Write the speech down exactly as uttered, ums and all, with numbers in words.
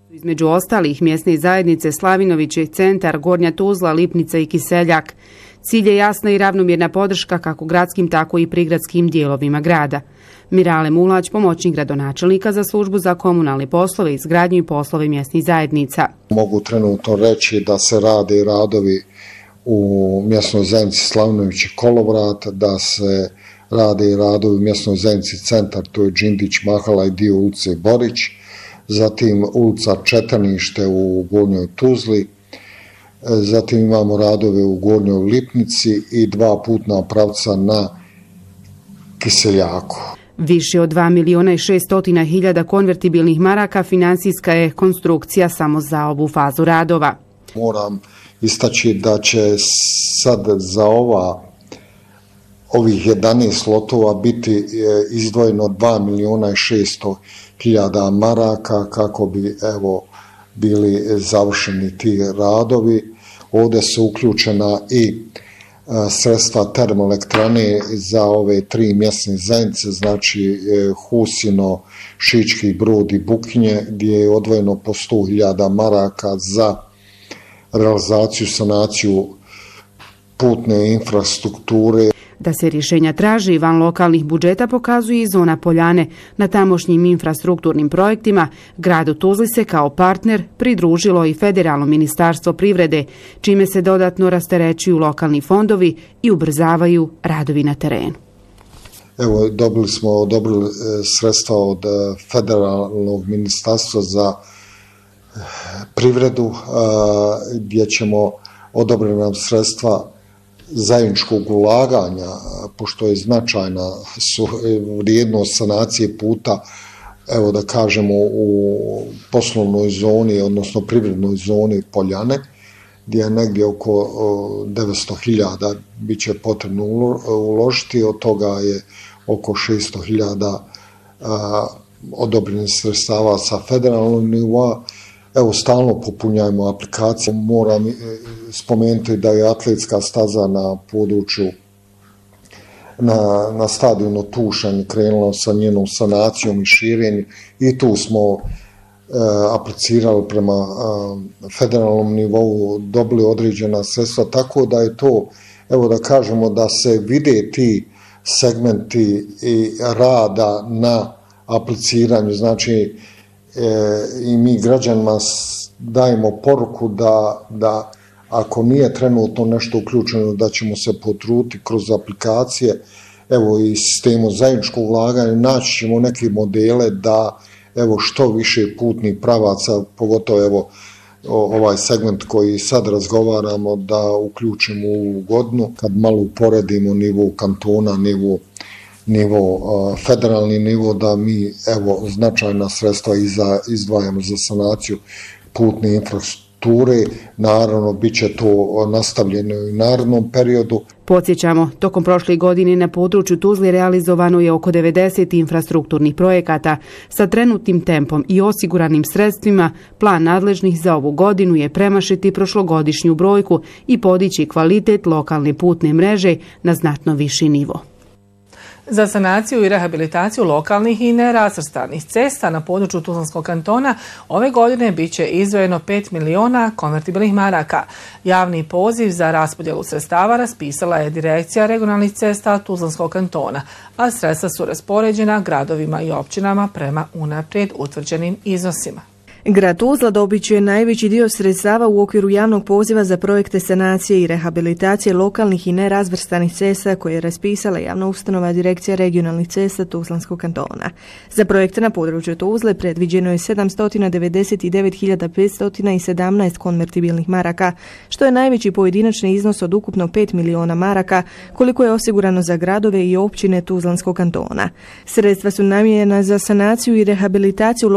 Između ostalih mjesne zajednice Slavinovići, Centar, Gornja Tuzla, Lipnica i Kiseljak. Cilj je jasna i ravnomjerna podrška kako gradskim, tako i prigradskim dijelovima grada. Mirale Mulać, pomoćnik gradonačelnika za službu za komunalne poslove, izgradnju i poslove mjesnih zajednica. Mogu trenutno reći da se rade radovi u mjesnoj zajednici Slavinovići Kolovrat, da se rade radovi u mjesnoj zajednici Centar, to je Đindić, Mahala i dio ulice Borić, zatim ulica Četanište u Gornjoj Tuzli, zatim imamo radove u Gornjoj Lipnici i dva putna pravca na Kiseljaku. Više od dva miliona i šeststotina hiljada konvertibilnih maraka finansijska je konstrukcija samo za ovu fazu radova. Moram istaći da će sad za ova ovih jedanaest lotova biti izdvojeno dva miliona i šeststo hiljada maraka kako bi evo bili završeni ti radovi. Ovdje su uključena i sredstva termoelektrane za ove tri mjesne zajednice, znači Husino, Šički Brod i Bukinje, gdje je odvojeno po sto hiljada maraka za realizaciju, sanaciju putne infrastrukture. Da se rješenja traži van lokalnih budžeta pokazuje i zona Poljane. Na tamošnjim infrastrukturnim projektima gradu Tuzli se kao partner pridružilo i Federalno ministarstvo privrede, čime se dodatno rasterećuju lokalni fondovi i ubrzavaju radovi na terenu. Evo, dobili smo odobrili sredstva od Federalnog ministarstva za privredu, gdje ćemo odobriti nam sredstva zajedničkog ulaganja, pošto je značajna su vrijednost sanacije puta, evo da kažemo u poslovnoj zoni, odnosno privrednoj zoni Poljane, gdje je negdje oko devetsto hiljada bit će potrebno uložiti, od toga je oko šesto hiljada odobrenih sredstava sa federalnog nivoa. Evo, stalno popunjajmo aplikaciju. Moram spomenuti da je atletska staza na području, na, na stadionu Tušanj krenula sa njenom sanacijom i širenjem i tu smo e, aplicirali prema e, federalnom nivou, dobili određena sredstva, tako da je to, evo da kažemo, da se vide ti segmenti i rada na apliciranju, znači i mi građanima dajemo poruku da, da ako nije trenutno nešto uključeno, da ćemo se potruditi kroz aplikacije, evo i sistemu zajedničkog ulaganja, naći ćemo neke modele da evo što više putnih pravaca, pogotovo evo ovaj segment koji sad razgovaramo, da uključimo u godinu, kad malo uporedimo nivo kantona, nivo nivo, federalni nivo, da mi evo značajna sredstva izdvajamo za sanaciju putne infrastrukture. Naravno, bit će to nastavljeno i u narednom periodu. Podsjećamo, tokom prošle godine na području Tuzle realizovano je oko devedeset infrastrukturnih projekata. Sa trenutnim tempom i osiguranim sredstvima, plan nadležnih za ovu godinu je premašiti prošlogodišnju brojku i podići kvalitet lokalne putne mreže na znatno viši nivo. Za sanaciju i rehabilitaciju lokalnih i nerazvrstanih cesta na području Tuzlanskog kantona ove godine bit će izdvojeno pet miliona konvertibilnih maraka. Javni poziv za raspodjelu sredstava raspisala je Direkcija regionalnih cesta Tuzlanskog kantona, a sredstva su raspoređena gradovima i općinama prema unaprijed utvrđenim iznosima. Grad Tuzla dobit će najveći dio sredstava u okviru javnog poziva za projekte sanacije i rehabilitacije lokalnih i nerazvrstanih cesta koje je raspisala javna ustanova Direkcija regionalnih cesta Tuzlanskog kantona. Za projekte na području Tuzle predviđeno je sedamsto devedeset devet hiljada petsto sedamnaest konvertibilnih maraka, što je najveći pojedinačni iznos od ukupno pet miliona maraka, koliko je osigurano za gradove i općine Tuzlanskog kantona. Sredstva su namijenjena za sanaciju i rehabilitaciju